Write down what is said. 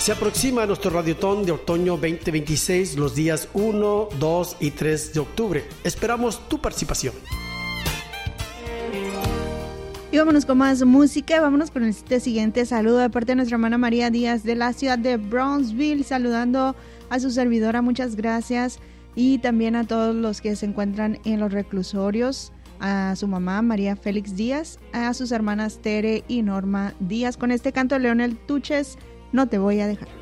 Se aproxima nuestro Radiotón de Otoño 2026 los días 1, 2 y 3 de octubre. Esperamos tu participación. Y vámonos con más música. Vámonos con este siguiente saludo de parte de nuestra hermana María Díaz de la ciudad de Brownsville, saludando a su servidora. Muchas gracias. Y también a todos los que se encuentran en los reclusorios, a su mamá María Félix Díaz, a sus hermanas Tere y Norma Díaz. Con este canto de Leonel Tuches, No te voy a dejar.